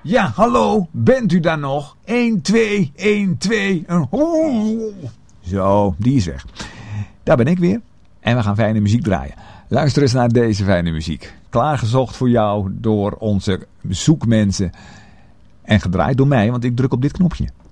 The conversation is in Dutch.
Ja, hallo, bent u daar nog? 1, 2, 1, 2. Zo, die is weg. Daar ben ik weer. En we gaan fijne muziek draaien. Luister eens naar deze fijne muziek. Klaargezocht voor jou door onze zoekmensen. En gedraaid door mij, want ik druk op dit knopje.